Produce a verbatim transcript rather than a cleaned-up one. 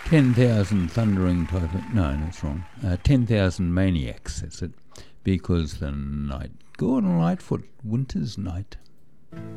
ten thousand thundering typhoon. No, that's wrong. Uh, ten thousand maniacs, that's it. Because the night. Gordon Lightfoot, Winter's Night.